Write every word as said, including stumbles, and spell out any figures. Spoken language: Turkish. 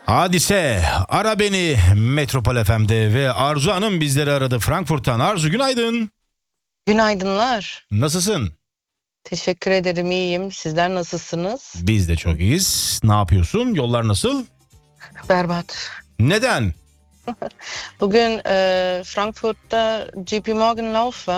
Hadise ara beni Metropol F M'de ve Arzu Hanım bizleri aradı Frankfurt'tan. Arzu günaydın. Günaydınlar. Nasılsın? Teşekkür ederim, iyiyim. Sizler nasılsınız? Biz de çok iyiyiz. Ne yapıyorsun? Yollar nasıl? Berbat. Neden? Bugün e, Frankfurt'ta J P Morgan Lauf var.